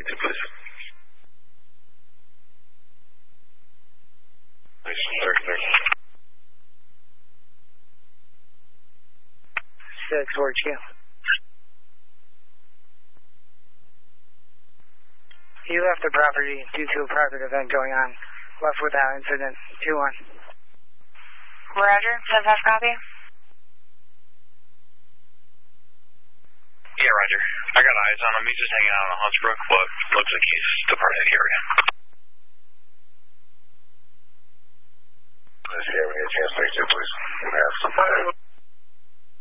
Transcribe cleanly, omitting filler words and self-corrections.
32, please. 6, word you. You left the property due to a private event going on. Left without incident. 2-1. Roger. 10-5 copy. Yeah, Roger. I got eyes on him. He's just hanging out on Huntsbrook, but looks like he's departed the area. Let's see, we need a chance 32, please. We have some.